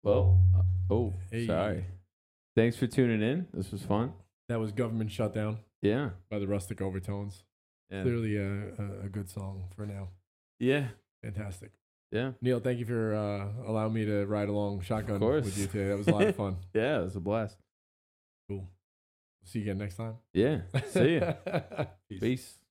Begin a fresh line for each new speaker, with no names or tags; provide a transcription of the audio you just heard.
Well,
Hey.
sorry. Thanks for tuning in. This was fun.
That was Government Shutdown
Yeah.
by the Rustic Overtones.
Yeah.
Clearly a good song for now.
Yeah.
Fantastic.
Yeah.
Neil, thank you for allowing me to ride along shotgun with you today. That was a lot of fun.
Yeah, it was a blast.
Cool. See you again next time.
Yeah. See ya. Peace.